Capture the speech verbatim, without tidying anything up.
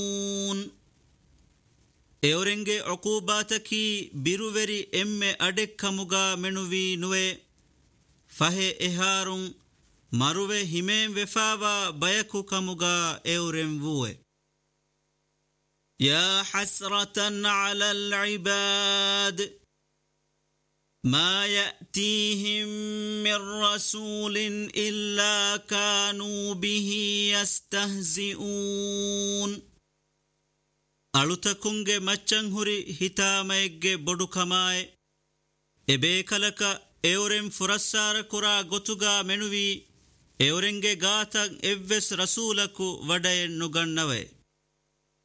eorenge uqubataki biruveri emme adekkamuga menuvi nuwe fahe eharun maruve himen vefawa bayaku kamuga euren vuwe ya hasratan ala al-ibad ما يأتيهم من رسول إلا كانوا به يستهزئون ألتكونغ مچنهوري هتاميغ بدوكماي إبيكالك إورم فرسار كرا غتوغا منوي إورنغ غاتن إفس رسولكو ودين نغنوي